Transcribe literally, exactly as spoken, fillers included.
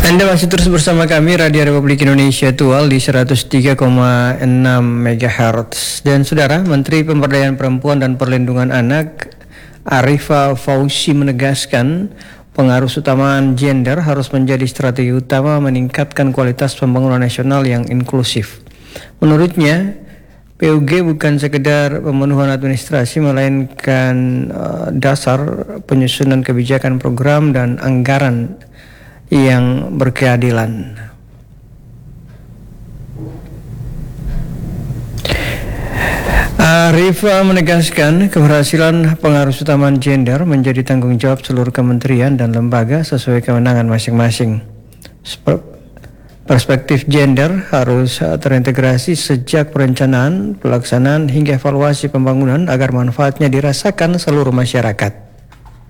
Anda masih terus bersama kami Radio Republik Indonesia Tual di seratus tiga koma enam megahertz. Dan saudara, Menteri Pemberdayaan Perempuan dan Perlindungan Anak Arifah Fauzi menegaskan pengaruh utamaan gender harus menjadi strategi utama meningkatkan kualitas pembangunan nasional yang inklusif. Menurutnya, P U G bukan sekedar pemenuhan administrasi, melainkan uh, dasar penyusunan kebijakan, program, dan anggaran yang berkeadilan. Arifah menegaskan keberhasilan pengaruh utamaan gender menjadi tanggung jawab seluruh kementerian dan lembaga sesuai kewenangan masing-masing. Perspektif gender harus terintegrasi sejak perencanaan, pelaksanaan hingga evaluasi pembangunan agar manfaatnya dirasakan seluruh masyarakat.